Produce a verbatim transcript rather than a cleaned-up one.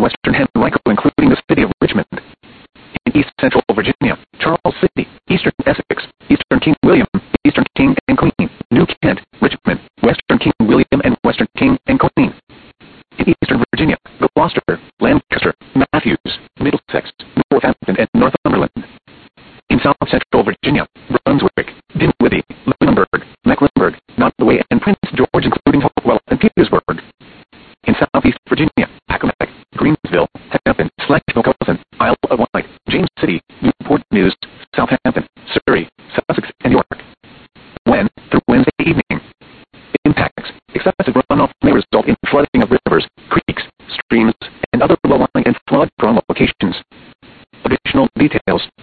western Henrico, including the city of Richmond. In east central Virginia, Charles City, eastern Essex, eastern King William, eastern King and Queen, New Kent, Richmond, western King William and western King and Queen. In eastern Virginia, Gloucester, Lancaster, Matthews, Middlesex, Northampton, and Northumberland. In south central Virginia, Brunswick, Dinwiddie, Lunenburg, Mecklenburg, Nottoway, and Prince George, including Hopewell and Petersburg. In southeast Virginia, Accomack, Greensville, Hampton, Slatchville, Cousin, Isle of Wight, James City, Newport News, Southampton, Surrey, Sussex, and York. When, through Wednesday evening. Impacts. Excessive runoff may result in flooding of rivers, creeks, streams, and other low-lying and flood-prone locations. Additional details